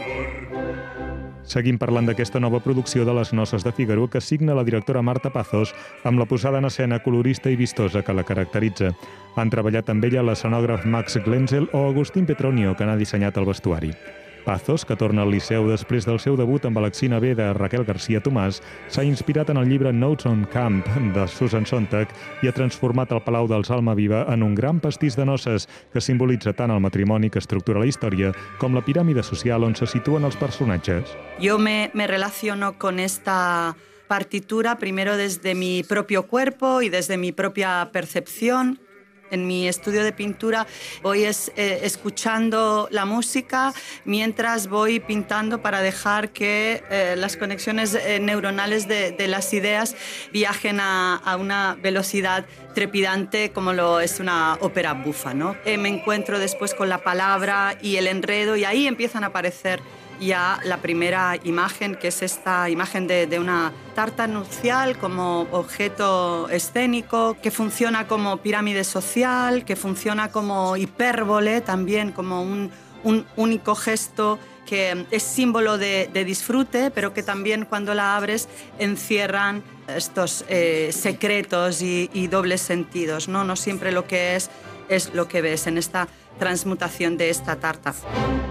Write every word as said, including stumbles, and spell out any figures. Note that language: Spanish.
Seguim parlant d'aquesta nova producció de Les noces de Fígaro que signa la directora Marta Pazos amb la posada en escena colorista i vistosa que la caracteritza. Han treballat amb ella l'escenògraf Max Glenzel o Agustín Petronio, que n'ha dissenyat el vestuari. Pazos, que torna al Liceu després del seu debut amb Alexina B de Raquel García Tomàs, s'ha inspirat en el llibre Notes on Camp de Susan Sontag i ha transformat el Palau dels Almaviva en un gran pastís de noces que simbolitza tant el matrimoni que estructura la història com la piràmide social on se situen els personatges. Yo me, me relaciono con esta partitura primero desde mi propio cuerpo y desde mi propia percepción. En mi estudio de pintura voy es, eh, escuchando la música mientras voy pintando para dejar que eh, las conexiones eh, neuronales de, de las ideas viajen a, a una velocidad trepidante como lo es una ópera bufa, ¿no? Eh, me encuentro después con la palabra y el enredo y ahí empiezan a aparecer ya la primera imagen, que es esta imagen de, de una tarta nupcial como objeto escénico, que funciona como pirámide social, que funciona como hipérbole también, como un, un único gesto que es símbolo de, de disfrute, pero que también cuando la abres encierran estos eh, secretos y, y dobles sentidos, ¿no? No siempre lo que es es lo que ves en esta transmutación de esta tarta.